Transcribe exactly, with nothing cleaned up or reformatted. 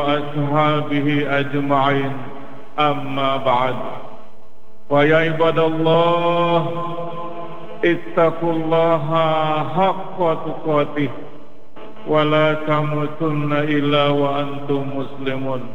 وأصحابه أجمعين أما بعد ويا عباد الله اتقوا الله حق تقاته ولا تموتن إلا وأنتم مسلمون